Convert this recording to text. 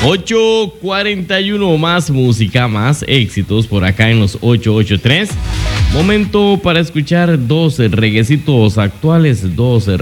8:41, más música, más éxitos por acá en los 883. Momento para escuchar dos reguecitos actuales, dos